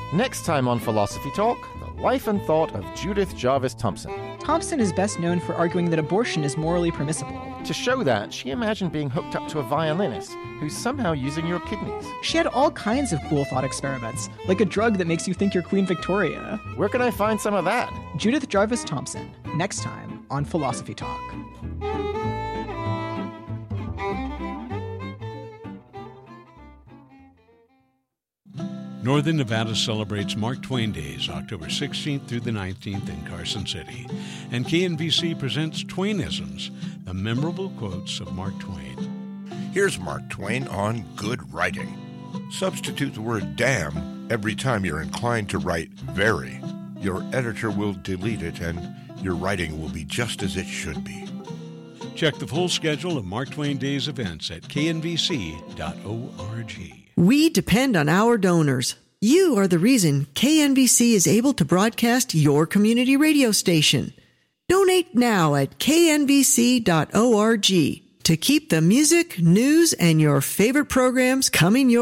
Next time on Philosophy Talk, the life and thought of Judith Jarvis Thompson. Thompson is best known for arguing that abortion is morally permissible. To show that, she imagined being hooked up to a violinist who's somehow using your kidneys. She had all kinds of cool thought experiments, like a drug that makes you think you're Queen Victoria. Where can I find some of that? Judith Jarvis Thompson, next time on Philosophy Talk. Northern Nevada celebrates Mark Twain Days, October 16th through the 19th in Carson City. And KNVC presents Twainisms, the memorable quotes of Mark Twain. Here's Mark Twain on good writing. Substitute the word damn every time you're inclined to write very. Your editor will delete it and your writing will be just as it should be. Check the full schedule of Mark Twain Days events at knvc.org. We depend on our donors. You are the reason KNVC is able to broadcast your community radio station. Donate now at knvc.org to keep the music, news, and your favorite programs coming your